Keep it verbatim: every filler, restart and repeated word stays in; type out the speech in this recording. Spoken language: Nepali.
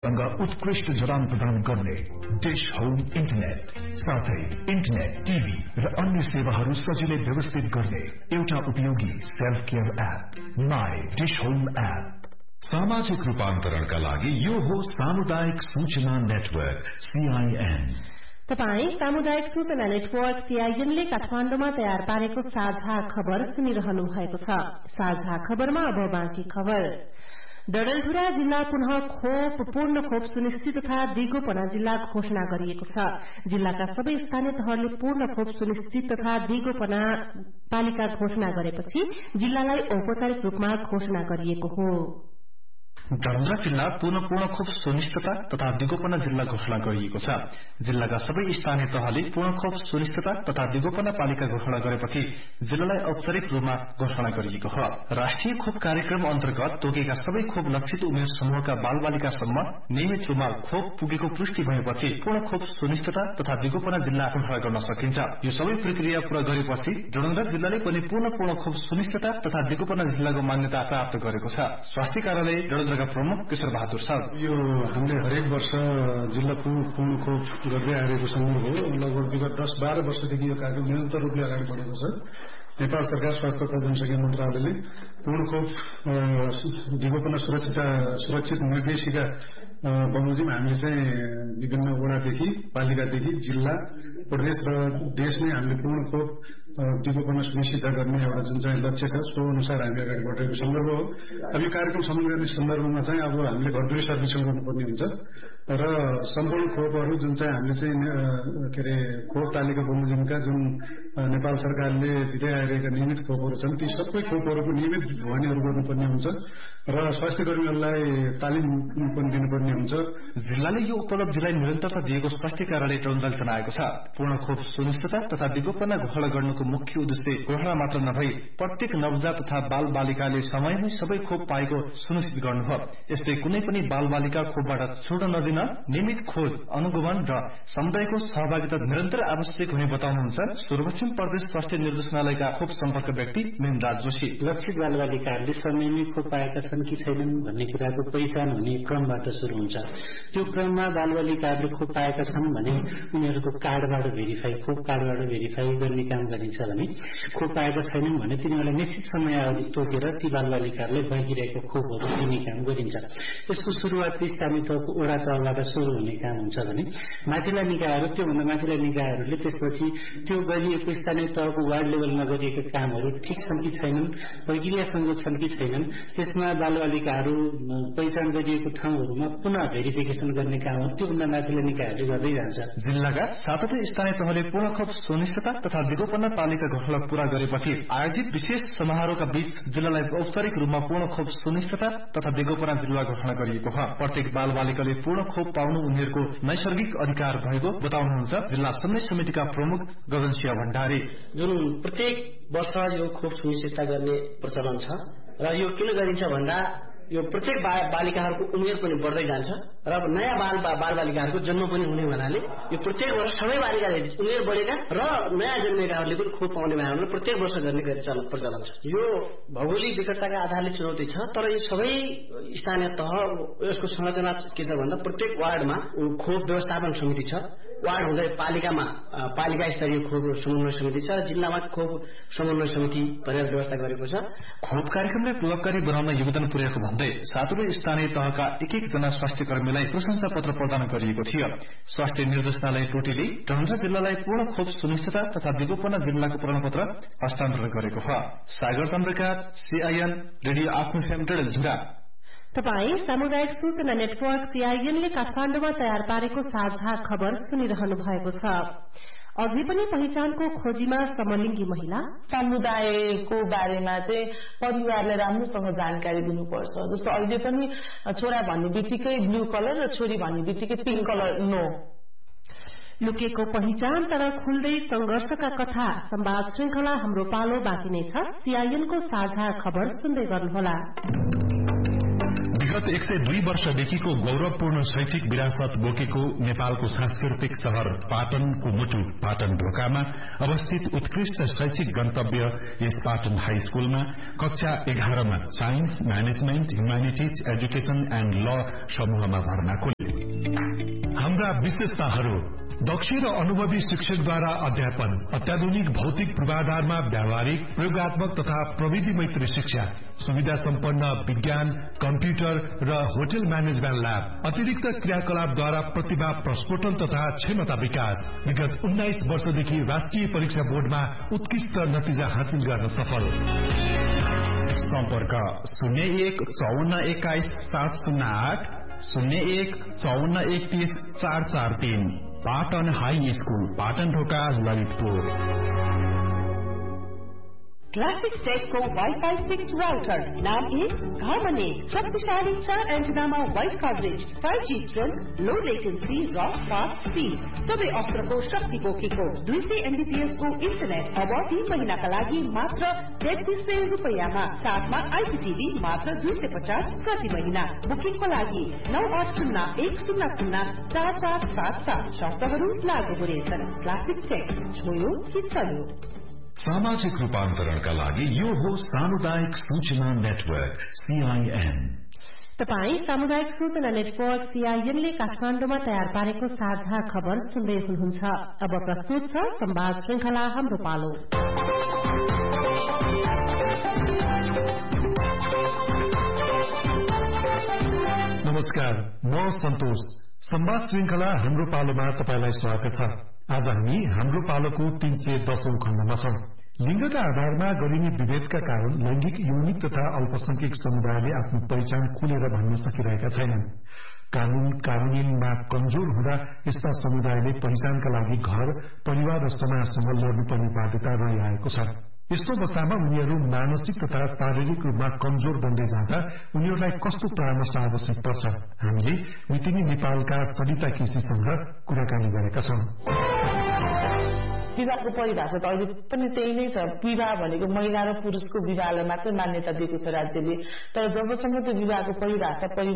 उत्कृष्ट जडान प्रदान गर्ने डिश होम इन्टरनेट साथै इन्टरनेट टिभी र अन्य सेवाहरू सजिलै व्यवस्थित गर्ने एउटा उपयोगी self care app my dish home app. सामाजिक रूपान्तरणका लागि यो हो सामुदायिक सूचना नेटवर्क सीआईएन। तपाई सामुदायिक सूचना नेटवर्क सीआईएन ले काठमाडौँमा तयार पारेको साझा खबर सुनिरहनु भएको छ। साझा खबरमा अब बाँकी खबर। डडेलधुरा जिल्ला पुनः खोप पूर्ण खोप सुनिश्चित तथा दिगोपना जिल्ला घोषणा गरिएको छ। जिल्लाका सबै स्थानीय तहले पूर्ण खोप सुनिश्चित तथा दिगोपना पालिका घोषणा गरेपछि जिल्लालाई औपचारिक रूपमा घोषणा गरिएको हो। डडेलधुरा जिल्ला पुनः पूर्ण खोप सुनिश्चितता तथा दिगोपना जिल्ला घोषणा गरिएको छ। जिल्लाका सबै स्थानीय तहले पूर्ण खोप सुनिश्चितता तथा दिगोपना पालिका घोषणा गरेपछि जिल्लालाई औपचारिक रूपमा घोषणा गरिएको हो। राष्ट्रिय खोप कार्यक्रम अन्तर्गत तोकेका सबै खोप लक्षित उमेर समूहका बाल बालिकासम्म नियमित रूपमा खोप पुगेको पुष्टि भएपछि पूर्ण खोप सुनिश्चितता तथा दिगोपना जिल्ला घोषणा गर्न सकिन्छ। यो सबै प्रक्रिया पूरा गरेपछि डडेलधुरा जिल्लाले पनि पूर्ण पूर्ण खोप सुनिश्चितता तथा दिगोपना जिल्लाको मान्यता प्राप्त गरेको छ। स्वास्थ्य कार्यालय डडेलधुरा प्रमुख किशोर बहादुर साल यो हामीले हरेक वर्ष जिल्ला पूर्ण खोप गर्दै आएको सन्दर्भ हो। लगभग विगत दस बाह्र वर्षदेखि यो कार्यक्रम निरन्तर रूपले अगाडि बढेको छ। नेपाल सरकार स्वास्थ्य तथा जनसंख्या मन्त्रालयले पूर्ण खोप दिगोपना सुरक्षित सुरक्षित निर्देशिका बमोजिम हामीले चाहिँ विभिन्न वडादेखि पालिकादेखि जिल्ला प्रदेश र देश नै हामीले पूर्ण खोप दिगोपना सुनिश्चित गर्ने एउटा जुन चाहिँ लक्ष्य छ सो अनुसार हामी अगाडि बढेको सन्दर्भ हो। अब यो कार्यक्रम सम्पन्न गर्ने सन्दर्भमा चाहिँ अब हामीले घरधुरी सर्वेक्षण गर्नुपर्ने हुन्छ र सम्पूर्ण खोपहरू जुन चाहिँ हामीले चाहिँ के अरे खोप तालिका बमोजिमका जुन नेपाल सरकारले दिँदै आइरहेका नियमित खोपहरू छन् ती सबै खोपहरूको नियमित ढुवानीहरू गर्नुपर्ने हुन्छ र स्वास्थ्य कर्मीहरूलाई तालिम पनि दिनुपर्ने हुन्छ। जिल्लाले यो उपलब्धिलाई निरन्तरता दिएको स्वास्थ्य कार्यालय डडेलधुराले जनाएको छ। पूर्ण खोप सुनिश्चितता तथा दिगोपना घोषणा गर्नुको मुख्य उद्देश्य घोषणा मात्र नभई प्रत्येक नवजात तथा बाल बालिकाले समयमै सबै खोप पाएको सुनिश्चित गर्नु हो। यस्तै कुनै पनि बाल बालिका खोपबाट छुट्न नदिन नियमित खोज अनुगमन र समुदायको सहभागिता निरन्तर आवश्यक हुने बताउनुहुन्छ सुदूरपश्चिम प्रदेश स्वास्थ्य निर्देशनालयका खोप सम्पर्क व्यक्ति मेनराज जोशी। लक्षित बाल बालिकाहरूले समयमै खोप पाएका छन् कि छैनन् भन्ने कुराको पहिचान हुने क्रमबाट शुरू हुन्छ। त्यो क्रममा बाल बालिकाहरूले खोप पाएका छन् भने उनीहरूको कार्डबाट भेरिफाई खोप कार्डबाट भेरिफाई गर्ने काम गरिन्छ भने खोप पाएका छैनन् भने तिनीहरूलाई निश्चित समयावधि तोकेर ती बाल बालिकाहरूलाई बाँकिरहेको खोपहरू दिने काम गरिन्छ। यसको सुरुवात स्थानीय तहको वडा तहबाट सुरु हुने काम हुन्छ भने माथिल्ला निकायहरू त्योभन्दा माथिल्ला निकायहरूले त्यसपछि त्यो गरिएको स्थानीय तहको वार्ड लेभलमा गरिएका कामहरू ठिक छन् कि छैनन् प्रक्रियासँग छन् कि छैनन् त्यसमा बालबालिकाहरू पहिचान गरिएको ठाउँहरूमा पुनः भेरिफिकेसन गर्ने कामहरू त्योभन्दा माथिल्ला निकायहरूले गर्दै जान्छ। जिल्लाका सातवटै स्थानीय तहले पूर्ण खोप सुनिश्चितता तथा दिगोपना पालिका घोषणा पूरा गरेपछि आयोजित विशेष समारोहका बीच जिल्लालाई औपचारिक रूपमा पूर्ण खोप सुनिश्चितता तथा दिगोपना जिल्ला घोषणा गरिएको हो। प्रत्येक बाल बालिकाले पूर्ण खोप पाउनु उनीहरूको नैसर्गिक अधिकार भएको बताउनुहुन्छ जिल्ला समन्वय समितिका प्रमुख गगनसिंह भण्डारी। जुन प्रत्येक वर्ष यो खोप सुनिश्चितता गर्ने प्रचलन छ र यो किन गरिन्छ भन्दा यो प्रत्येक बालिकाहरूको उमेर पनि बढ्दै जान्छ र नयाँ बाल बाल बालिकाहरूको जन्म पनि हुने हुनाले यो प्रत्येक वर्ष सबै बालिकाले उमेर बढेका र नयाँ जन्मेकाहरूले पनि खोप पाउने भएर प्रत्येक वर्ष गर्ने प्रचलन छ। यो भौगोलिक विकटताका आधारले चुनौती छ तर यो सबै स्थानीय तह यसको संरचना के छ भन्दा प्रत्येक वार्डमा खोप व्यवस्थापन समिति छ। वार्ड हुँदै पालिकामा पालिका स्तरीय खोप समन्वय समिति छ। जिल्लामा खोप समन्वय समिति भनेर व्यवस्था गरेको छ। खोप कार्यक्रमलाई प्रभावकारी बनाउन योगदान पुर्याएको भन्दै सातवटै स्थानीय तहका एक एकजना स्वास्थ्य कर्मीलाई प्रशंसा पत्र प्रदान गरिएको थियो। स्वास्थ्य निर्देशनालय टोटीले डडेलधुरा जिल्लालाई पूर्ण खोप सुनिश्चितता तथा दिगोपना जिल्लाको प्रमाणपत्र हस्तान्तरण गरेको हो। सागर चन्द्रका सीआईएन रेडियो आफ्नो फेम डडेलधुरा। तपाई सामुदायिक सूचना नेटवर्क सीआईएनले काठमाडौँमा तयार पारेको साझा खबर सुनिरहनु भएको छ। अझै पनि पहिचानको खोजीमा समलिङ्गी महिला समुदायको बारेमा चाहिँ परिवारले राम्रोसँग जानकारी दिनुपर्छ। जस्तो अहिले पनि छोरा भन्ने बित्तिकै ब्लू कलर र छोरी भन्ने बित्तिकै पिङ्क कलर नो। लुकेको पहिचान तर खुल्दै संघर्षका कथा संवाद श्रृंखला हाम्रो पालो बाँकी नै छ। सीआईएनको साझा खबर सुन्दै गर्नुहोला। विगत एक सय दुई वर्षदेखिको गौरवपूर्ण शैक्षिक विरासत बोकेको नेपालको सांस्कृतिक शहर पाटनको मुटु पाटन ढोकामा अवस्थित उत्कृष्ट शैक्षिक गन्तव्य यस पाटन हाई स्कूलमा कक्षा एघारमा science management humanities education and ल समूहमा भर्ना खोले। हाम्रा विशेषताहरू दक्ष र अनुभवी शिक्षकद्वारा अध्यापन, अत्याधुनिक भौतिक पूर्वाधारमा व्यावहारिक प्रयोगात्मक तथा प्रविधि मैत्री शिक्षा, सुविधा सम्पन्न विज्ञान, कम्प्युटर र होटल म्यानेजमेन्ट ल्याब, अतिरिक्त क्रियाकलापद्वारा प्रतिभा प्रस्फोटन तथा क्षमता विकास। विगत उन्नाइस वर्षदेखि राष्ट्रिय परीक्षा बोर्डमा उत्कृष्ट नतिजा हासिल गर्न सफल। सम्पर्क शून्य एक चौन्न एक्काइस सात शून्य आठ शून्य एक चौन्न एकतीस चार चार तीन। पाटन हाई स्कूल, पाटन ढोका, Lalitpur. Classic टेकको wifi six router नाम एक घरमा एक शक्तिशाली चार एन्टिनामा wide coverage, five G strength, लो लेटेन्सी र फास्ट स्पिड, सबै अस्त्रको शक्ति बोकेको दुई सय एमबीपीएस को इन्टरनेट अब तीन महिनाका लागि मात्र तेत्तीस सय रुपियाँमा, साथमा आइपीटीभी मात्र दुई सय पचास प्रति महिना। बुकिङको लागि नौ आठ शून्य एक शून्य शून्य चार चार सात सात। शर्तहरू लागू हुनेछन्। क्लासिक टेक, छोयो कि चल्यो। सामाजिक रूपान्तरणका लागि यो हो सामुदायिक सूचना नेटवर्क सीआईएन। तपाई सामुदायिक सूचना नेटवर्क सीआईएनले काठमाडौँमा तयार पारेको साझा खबर सुन्दै हुनुहुन्छ। अब प्रस्तुत छ संवाद श्रृंखला हाम्रो पालो। नमस्कार, म सन्तोष। संवाद श्रृंखला हाम्रो पालोमा तपाईलाई स्वागत छ। आज हामी हाम्रो पालोको तीन सय दशौं खण्डमा छौं। लिंगका आधारमा गरिने विभेदका कारण लैंगिक यौनिक तथा अल्पसंख्यक समुदायले आफ्नो पहिचान खुलेर भन्न सकिरहेका छैनन्। कानून कार्यान्वयनमा कमजोर हुँदा यस्ता समुदायले पहिचानका लागि घर, परिवार र समाजसँग लड्नुपर्ने बाध्यता रहिआएको छ। यस्तो अवस्थामा उनीहरू मानसिक तथा शारीरिक रूपमा कमजोर बन्दै जाँदा उनीहरूलाई कस्तो परामर्श आवश्यक पर्छ? हामीले मितिनी नेपालका सरिता केसीसँग कुराकानी गरेका छौं। विवाहको परिभाषा त अहिले पनि त्यही नै छ। विवाह भनेको महिला र पुरुषको विवाहलाई मात्रै मान्यता दिएको छ राज्यले। तर जबसम्म त्यो विवाहको परिभाषा